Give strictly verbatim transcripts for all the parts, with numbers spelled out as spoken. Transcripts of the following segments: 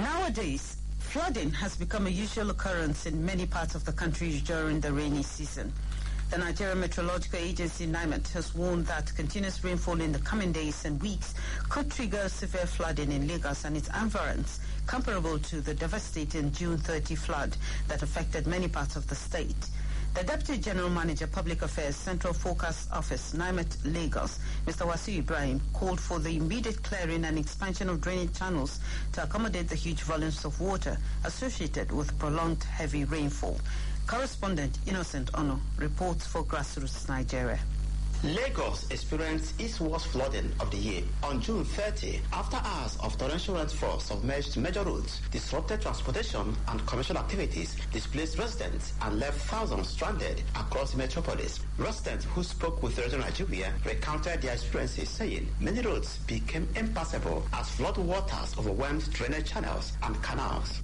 Nowadays, flooding has become a usual occurrence in many parts of the country during the rainy season. The Nigeria Meteorological Agency, NIMET, has warned that continuous rainfall in the coming days and weeks could trigger severe flooding in Lagos and its environs, comparable to the devastating June thirtieth flood that affected many parts of the state. The Deputy General Manager, Public Affairs, Central Forecast Office, NIMET Lagos, Mister Wasiu Ibrahim, called for the immediate clearing and expansion of drainage channels to accommodate the huge volumes of water associated with prolonged heavy rainfall. Correspondent Innocent Ono reports for Grassroots Nigeria. Lagos experienced its worst flooding of the year. On June thirtieth, after hours of torrential rainfall submerged major roads, disrupted transportation and commercial activities, displaced residents, and left thousands stranded across the metropolis. Residents who spoke with Radio Nigeria recounted their experiences, saying many roads became impassable as flood waters overwhelmed drainage channels and canals.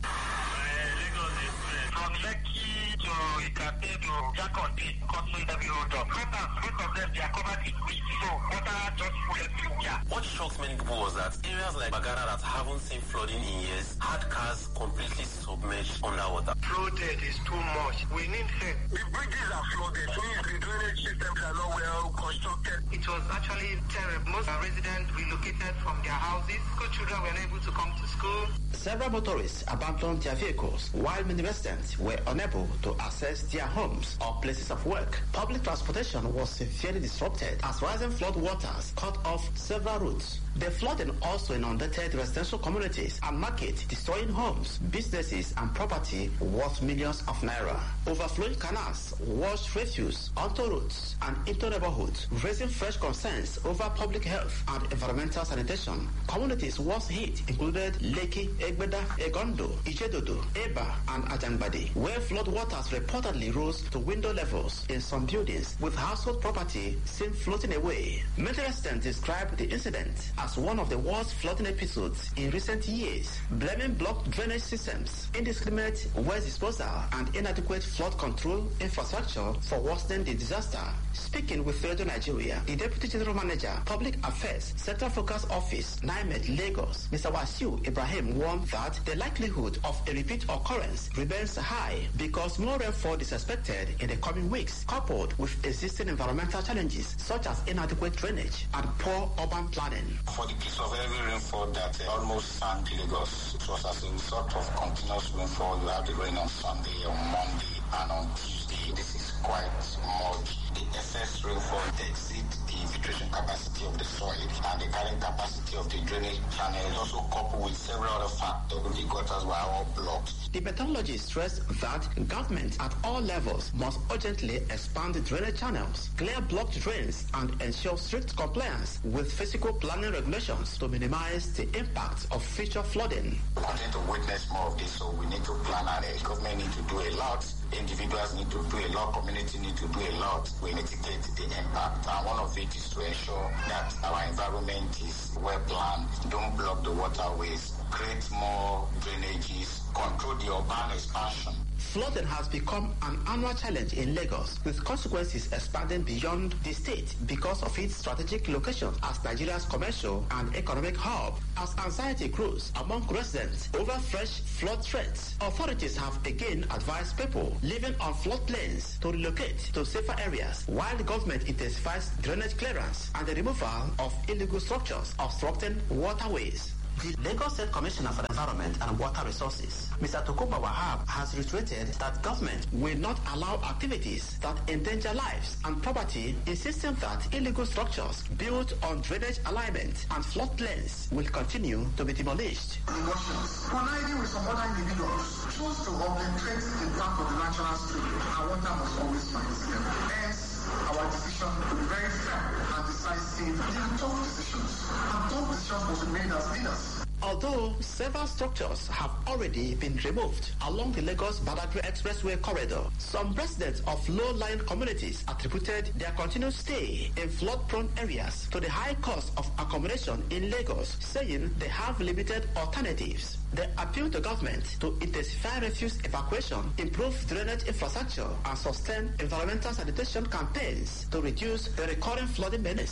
From Lekki to Ikate to Jakonde, crossing every road up. Most of them, they are covered in weeds, so water just full everywhere. What shocked many people was that areas like Bagara that haven't seen flooding in years had cars completely submerged underwater. Flooded is too much. We need help. The bridges are flooded, means the drainage systems are not well constructed. It was actually terrible. Most residents relocated from their houses. School children were unable to come to school. Several motorists abandoned their vehicles, while many residents were unable to access their homes or places of work. Public transportation was severely disrupted as rising flood waters cut off several routes. The flooding also inundated residential communities and markets, destroying homes, businesses, and property worth millions of naira. Overflowing canals washed refuse onto roads and into neighborhoods, raising fresh concerns over public health and environmental sanitation. Communities worst hit included Lekki, Egbeda, Egondo, Ijedodo, Eba, and Ajangbade, where flood waters reportedly rose to window levels in some buildings, with household property seen floating away. Many residents described the incident as one of the worst flooding episodes in recent years, blaming blocked drainage systems, indiscriminate waste disposal, and inadequate flood control infrastructure for worsening the disaster. Speaking with Radio Nigeria, the Deputy General Manager, Public Affairs, Central Focus Office, NIMET Lagos, Mister Wasiu Ibrahim, warned that the likelihood of a repeat occurrence remains high because more rainfall is expected in the coming weeks, coupled with existing environmental challenges such as inadequate drainage and poor urban planning. For the piece of heavy rainfall that uh, almost sank Lagos, it was as a result of continuous rainfall. You have the rain on Sunday, on Monday, and on Tuesday. This is quite much. The excess rainfall exceeds the filtration capacity of the soil and the carrying capacity of the drainage channel is also coupled with several other factors. The gutters were all blocked. The meteorologists stressed that government at all levels must urgently expand the drainage channels, clear blocked drains, and ensure strict compliance with physical planning regulations to minimize the impact of future flooding. We continue to witness more of this, so we need to plan ahead. Government need to do a lot. Individuals need to do a lot. Community need to do a lot. We mitigate the impact, and one of it is to ensure that our environment is well planned. Don't block the waterways. Create more drainages. Control the urban expansion. Flooding has become an annual challenge in Lagos, with consequences expanding beyond the state because of its strategic location as Nigeria's commercial and economic hub. As anxiety grows among residents over fresh flood threats, authorities have again advised people living on floodplains to relocate to safer areas, while the government intensifies drainage clearance and the removal of illegal structures obstructing waterways. The Lagos State Commissioner for the Environment and Water Resources, Mister Tokunbo Wahab, has reiterated that government will not allow activities that endanger lives and property, insisting that illegal structures built on drainage alignment and floodplains will continue to be demolished. The Russians, conniving with some other individuals, chose to obliterate the back of the natural stream, and water must always find its level. Hence, our decision will be very firm and decisive. They are tough decisions, and tough decisions must be made as leaders. Although several structures have already been removed along the Lagos-Badagry Expressway corridor, some residents of low-lying communities attributed their continued stay in flood-prone areas to the high cost of accommodation in Lagos, saying they have limited alternatives. They appeal to government to intensify refuse evacuation, improve drainage infrastructure, and sustain environmental sanitation campaigns to reduce the recurring flooding menace.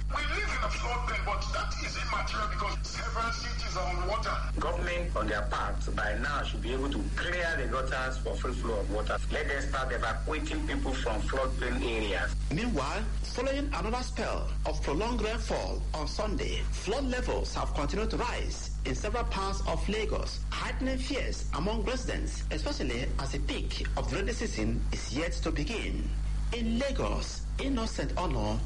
We live in a floodplain, but that is immaterial because several cities are on water. Government, on their part, by now should be able to clear the gutters for free flow of water. Let them start evacuating people from floodplain areas. Meanwhile, following another spell of prolonged rainfall on Sunday, flood levels have continued to rise in several parts of Lagos, heightening fears among residents, especially as the peak of the rainy season is yet to begin. In Lagos, Innocent Honor.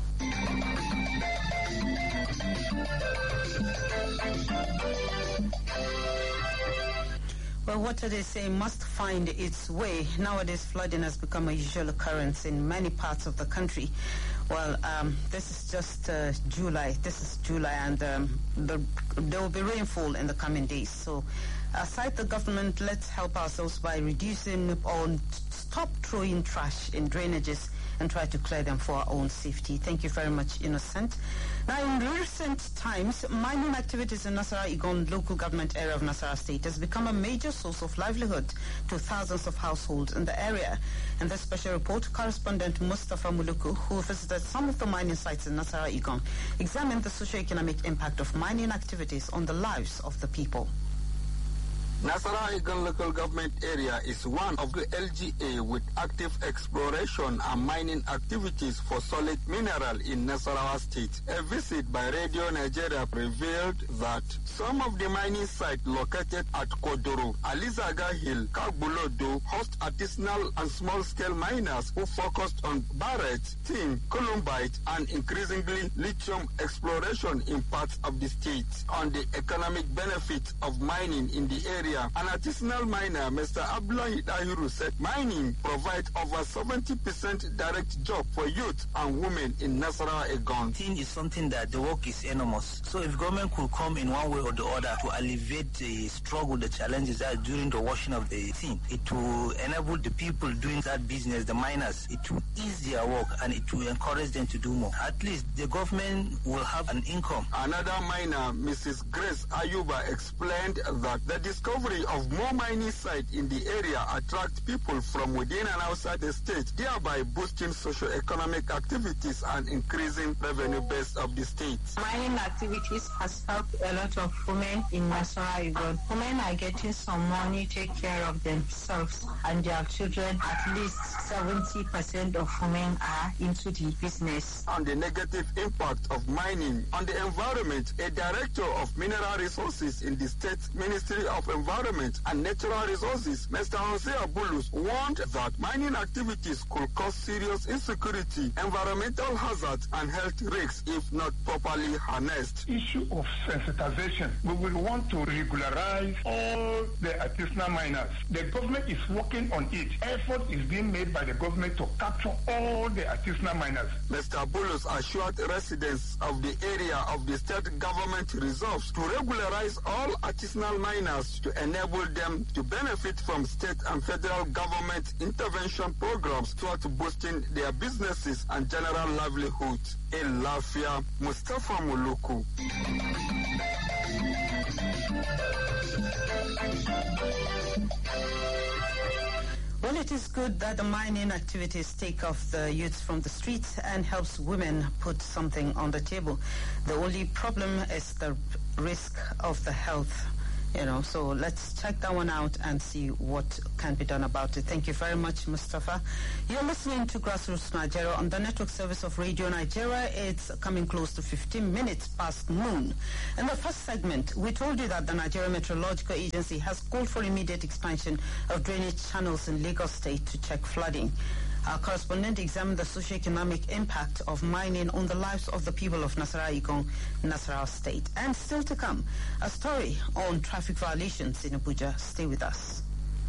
Well, what do they say must find its way. Nowadays, flooding has become a usual occurrence in many parts of the country. Well, um, this is just uh, July. This is July, and um, the, there will be rainfall in the coming days. So, aside the government, let's help ourselves by reducing or stop throwing trash in drainages and try to clear them for our own safety. Thank you very much, Innocent. Now, in recent times, mining activities in Nasarawa Igon local government area of Nasarawa State has become a major source of livelihood to thousands of households in the area. In this special report, correspondent Mustafa Muluku, who visited some of the mining sites in Nasarawa Igon, examined the socio-economic impact of mining activities on the lives of the people. Nasarawa Igon local government area is one of the L G A with active exploration and mining activities for solid mineral in Nasarawa State. A visit by Radio Nigeria revealed that some of the mining sites located at Kodoro, Alizaga Hill, Kagbulodo host artisanal and small-scale miners who focused on barite, tin, columbite, and increasingly lithium exploration in parts of the state. On the economic benefits of mining in the area, an artisanal miner, Mister Abdullahi Dahiru, said mining provides over seventy percent direct job for youth and women in Nasarawa Igon. Tin is something that the work is enormous. So if government could come in one way or the other to alleviate the struggle, the challenges that during the washing of the tin, it will enable the people doing that business, the miners, it will ease their work and it will encourage them to do more. At least the government will have an income. Another miner, Missus Grace Ayuba, explained that the discovery of more mining sites in the area attract people from within and outside the state, thereby boosting socio-economic activities and increasing revenue base of the state. Mining activities has helped a lot of women in Nasarawa Igon. Women are getting some money to take care of themselves and their children. At least seventy percent of women are into the business. On the negative impact of mining on the environment, a director of mineral resources in the state Ministry of Environment and Natural Resources, Mister Jose Abulus, warned that mining activities could cause serious insecurity, environmental hazards, and health risks if not properly harnessed. Issue of sensitization. We will want to regularize all the artisanal miners. The government is working on it. Effort is being made by the government to capture all the artisanal miners. Mister Abulus assured residents of the area of the state government resolves to regularize all artisanal miners to enable them to benefit from state and federal government intervention programs towards boosting their businesses and general livelihood. In Lafia, Mustafa Muluku. Well, it is good that the mining activities take off the youths from the streets and helps women put something on the table. The only problem is the risk of the health. You know, so let's check that one out and see what can be done about it. Thank you very much, Mustafa. You're listening to Grassroots Nigeria on the network service of Radio Nigeria. It's coming close to fifteen minutes past noon. In the first segment, we told you that the Nigeria Meteorological Agency has called for immediate expansion of drainage channels in Lagos State to check flooding. Our correspondent examined the socio-economic impact of mining on the lives of the people of Nasarawa Igon, Nasarawa State. And still to come, a story on traffic violations in Abuja. Stay with us.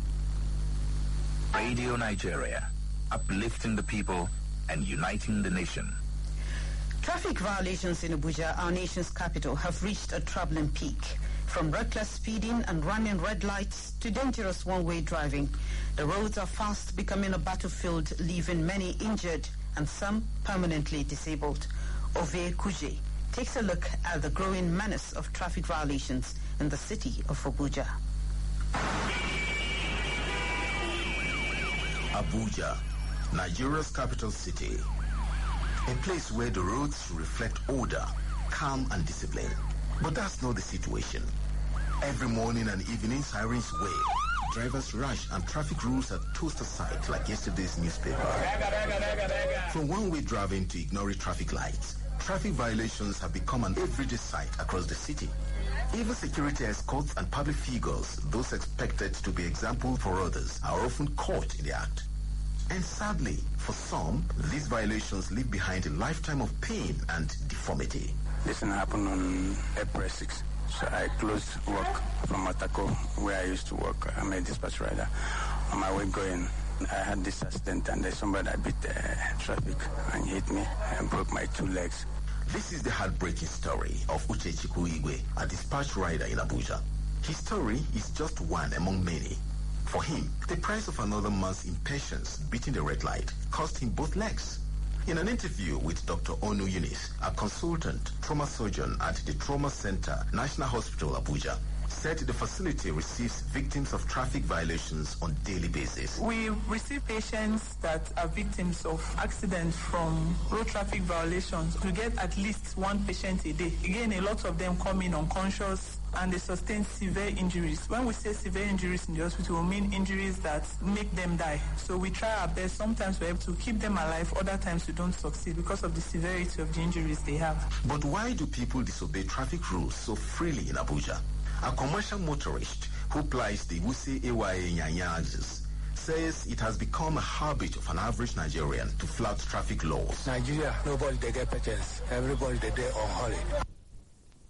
Radio Nigeria, uplifting the people and uniting the nation. Traffic violations in Abuja, our nation's capital, have reached a troubling peak. From reckless speeding and running red lights to dangerous one-way driving, the roads are fast becoming a battlefield, leaving many injured and some permanently disabled. Ove Kuje takes a look at the growing menace of traffic violations in the city of Abuja. Abuja, Nigeria's capital city. A place where the roads reflect order, calm and discipline. But that's not the situation. Every morning and evening, sirens wave. Drivers rush and traffic rules are tossed aside like yesterday's newspaper. From one-way driving to ignoring traffic lights, traffic violations have become an everyday sight across the city. Even security escorts and public figures, those expected to be example for others, are often caught in the act. And sadly, for some, these violations leave behind a lifetime of pain and deformity. This happened on April sixth. So I closed work from Matako, where I used to work. I'm a dispatch rider. On my way going, I had this accident and there's somebody that beat the traffic and hit me and broke my two legs. This is the heartbreaking story of Uche Chikuigwe, a dispatch rider in Abuja. His story is just one among many. For him, the price of another man's impatience beating the red light cost him both legs. In an interview with Doctor Onu Yunis, a consultant trauma surgeon at the Trauma Center, National Hospital, Abuja, said the facility receives victims of traffic violations on a daily basis. We receive patients that are victims of accidents from road traffic violations. We get at least one patient a day. Again, a lot of them come in unconscious and they sustain severe injuries. When we say severe injuries in the hospital, we mean injuries that make them die. So we try our best. Sometimes we're able to keep them alive. Other times we don't succeed because of the severity of the injuries they have. But why do people disobey traffic rules so freely in Abuja? A commercial motorist who plies the Wuse Ewaye Nyanyages says it has become a habit of an average Nigerian to flout traffic laws. Nigeria, nobody they get patience. Everybody they there on holiday.